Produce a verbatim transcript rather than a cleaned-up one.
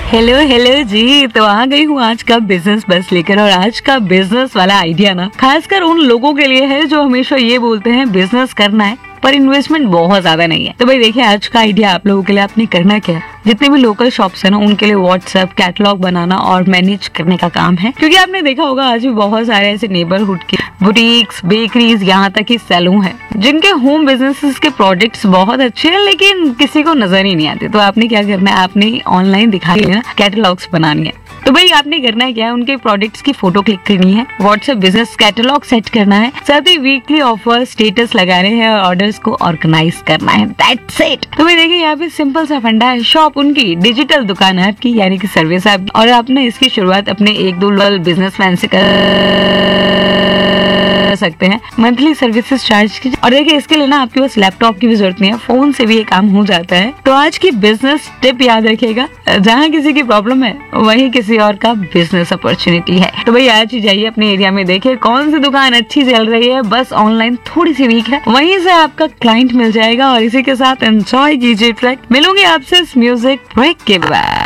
Hello hello जी, तो आ गई हूँ आज का बिजनेस बस लेकर। और आज का बिजनेस वाला आइडिया ना खासकर उन लोगों के लिए है जो हमेशा ये बोलते हैं बिजनेस करना है पर इन्वेस्टमेंट बहुत ज्यादा नहीं है। तो भाई देखिए, आज का आइडिया आप लोगों के लिए आपने करना क्या है, जितने भी लोकल शॉप्स है ना उनके लिए व्हाट्सएप कैटलॉग बनाना और मैनेज करने का काम है। क्योंकि आपने देखा होगा आज भी बहुत सारे ऐसे नेबरहुड के बुटीक्स, बेकरीज, यहाँ तक कि सैलून है जिनके होम बिजनेसेस के प्रोडक्ट्स बहुत अच्छे हैं लेकिन किसी को नजर ही नहीं आते। तो आपने क्या करना है, आपने ऑनलाइन दिखा लेना कैटलॉग्स बनानी है। तो भाई आपने करना है क्या है, उनके प्रोडक्ट्स की फोटो क्लिक करनी है, व्हाट्सएप बिजनेस कैटलॉग सेट करना है, साथ ही वीकली ऑफर स्टेटस लगाने हैं और ऑर्डर्स को ऑर्गेनाइज करना है। That's it. तो भाई देखिए, यहाँ पे सिंपल सा फंडा है। शॉप उनकी, डिजिटल दुकान है आपकी, यानी कि सर्विस ऐप। और आपने इसकी शुरुआत अपने एक दो लोकल बिजनेसमैन से कर सकते हैं, मंथली सर्विसेज चार्ज की। और देखिए, इसके लिए ना आपके पास लैपटॉप की भी जरूरत नहीं है, फोन से भी ये काम हो जाता है। तो आज की बिजनेस टिप याद रखिएगा, जहाँ किसी की प्रॉब्लम है वहीं किसी और का बिजनेस अपॉर्चुनिटी है। तो भाई आज ही जाइए अपने एरिया में, देखिए कौन सी दुकान अच्छी चल रही है, बस ऑनलाइन थोड़ी सी वीक है, वहीं से आपका क्लाइंट मिल जाएगा। और इसी के साथ एंजॉय कीजिए ट्रैक। मिलूंगी आपसे इस म्यूजिक ब्रेक के बाद।